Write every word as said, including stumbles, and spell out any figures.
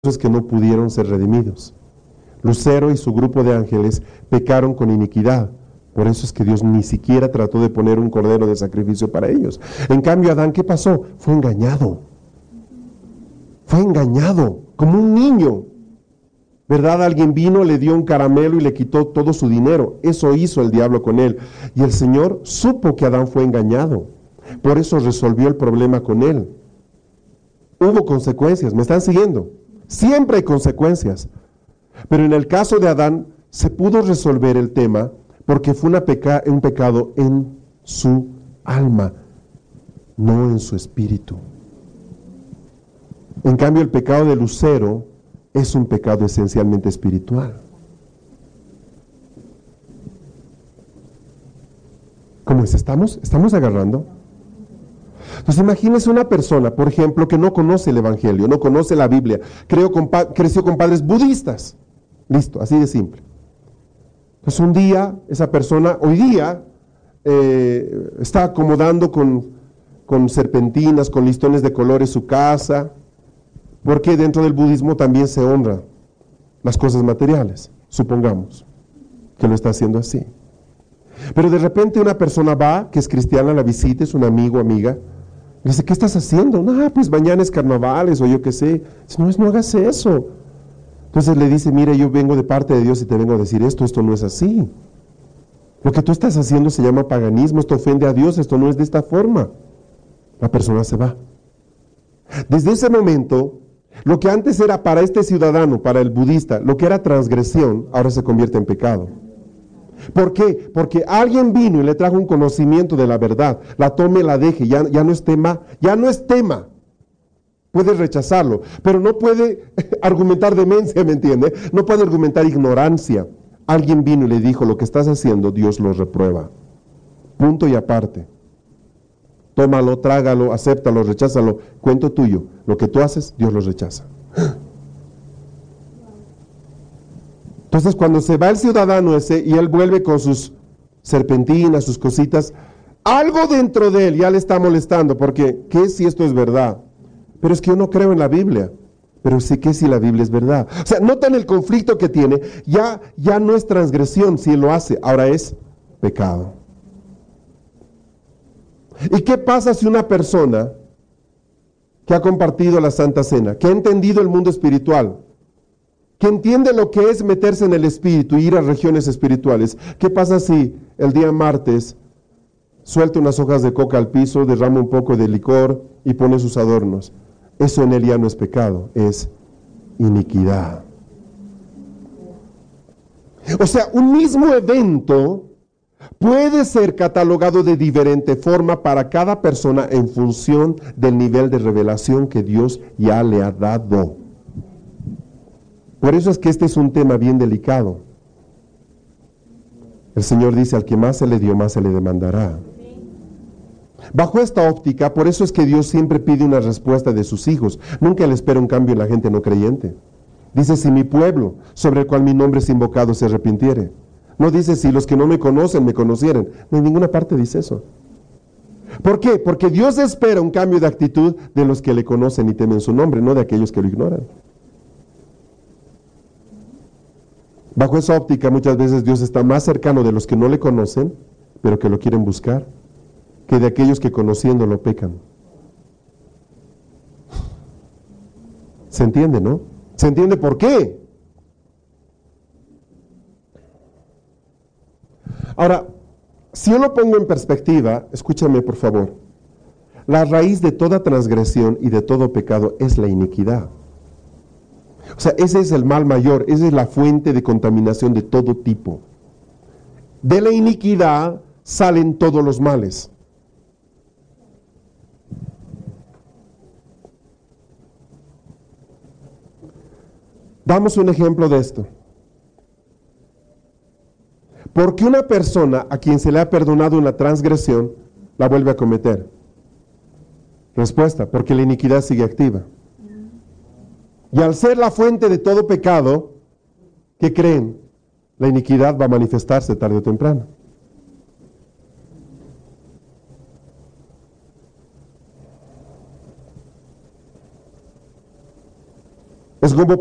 es que no pudieron ser redimidos. Lucero y su grupo de ángeles pecaron con iniquidad. Por eso es que Dios ni siquiera trató de poner un cordero de sacrificio para ellos. En cambio, Adán, ¿qué pasó? Fue engañado. Fue engañado, como un niño. ¿Verdad? Alguien vino, le dio un caramelo y le quitó todo su dinero. Eso hizo el diablo con él. Y el Señor supo que Adán fue engañado. Por eso resolvió el problema con él. Hubo consecuencias, ¿me están siguiendo? Siempre hay consecuencias. Pero en el caso de Adán se pudo resolver el tema porque fue una peca- un pecado en su alma, no en su espíritu. En cambio, el pecado de Lucero es un pecado esencialmente espiritual. ¿Cómo es? ¿Estamos? ¿Estamos agarrando? Entonces imagínense una persona, por ejemplo, que no conoce el Evangelio, no conoce la Biblia, creó con pa- creció con padres budistas. Listo, así de simple. Entonces un día, esa persona, hoy día, eh, está acomodando con, con serpentinas, con listones de colores su casa, porque dentro del budismo también se honra las cosas materiales, supongamos que lo está haciendo así. Pero de repente una persona va, que es cristiana, la visita, es un amigo, amiga, y dice, ¿qué estás haciendo? No, pues mañana es carnavales o yo qué sé. Dice, no, no hagas eso. Entonces le dice, mira, yo vengo de parte de Dios y te vengo a decir esto, esto no es así. Lo que tú estás haciendo se llama paganismo, esto ofende a Dios, esto no es de esta forma. La persona se va. Desde ese momento, lo que antes era para este ciudadano, para el budista, lo que era transgresión, ahora se convierte en pecado. ¿Por qué? Porque alguien vino y le trajo un conocimiento de la verdad, la tome, la deje, ya, ya no es tema, ya no es tema. Puede rechazarlo, pero no puede argumentar demencia, ¿me entiende? No puede argumentar ignorancia. Alguien vino y le dijo, lo que estás haciendo, Dios lo reprueba. Punto y aparte. Tómalo, trágalo, acéptalo, recházalo. Cuento tuyo. Lo que tú haces, Dios lo rechaza. Entonces, cuando se va el ciudadano ese y él vuelve con sus serpentinas, sus cositas, algo dentro de él ya le está molestando, porque ¿qué si esto es verdad? Pero es que yo no creo en la Biblia. Pero sí que si la Biblia es verdad. O sea, notan el conflicto que tiene. Ya, ya no es transgresión si él lo hace, ahora es pecado. ¿Y qué pasa si una persona que ha compartido la Santa Cena, que ha entendido el mundo espiritual, que entiende lo que es meterse en el espíritu y ir a regiones espirituales, qué pasa si el día martes suelta unas hojas de coca al piso, derrama un poco de licor y pone sus adornos? Eso en él ya no es pecado, es iniquidad. O sea, un mismo evento puede ser catalogado de diferente forma para cada persona en función del nivel de revelación que Dios ya le ha dado. Por eso es que este es un tema bien delicado. El Señor dice, al que más se le dio, más se le demandará. Bajo esta óptica, por eso es que Dios siempre pide una respuesta de sus hijos. Nunca le espera un cambio en la gente no creyente. Dice, si mi pueblo, sobre el cual mi nombre es invocado, se arrepintiere. No dice, si los que no me conocen me conocieren. No, en ninguna parte dice eso. ¿Por qué? Porque Dios espera un cambio de actitud de los que le conocen y temen su nombre, no de aquellos que lo ignoran. Bajo esa óptica, muchas veces Dios está más cercano de los que no le conocen, pero que lo quieren buscar, que de aquellos que conociéndolo pecan. ¿Se entiende, no? ¿Se entiende por qué? Ahora, si yo lo pongo en perspectiva, escúchame por favor, la raíz de toda transgresión y de todo pecado es la iniquidad. O sea, ese es el mal mayor, esa es la fuente de contaminación de todo tipo. De la iniquidad salen todos los males. Damos un ejemplo de esto. ¿Por qué una persona a quien se le ha perdonado una transgresión la vuelve a cometer? Respuesta, porque la iniquidad sigue activa. Y al ser la fuente de todo pecado, ¿qué creen? La iniquidad va a manifestarse tarde o temprano. Es como